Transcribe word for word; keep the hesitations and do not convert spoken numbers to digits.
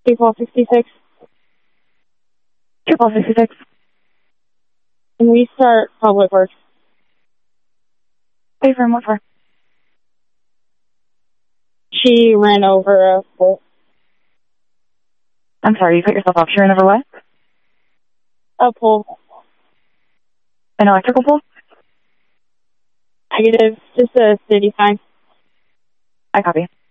two four sixty-six. two four sixty-six. Can we start Public Works? Pay for him, what for? She ran over a pole. I'm sorry, you cut yourself off. She ran over what? A pole. An electrical pole? Negative. Just a city sign. I copy.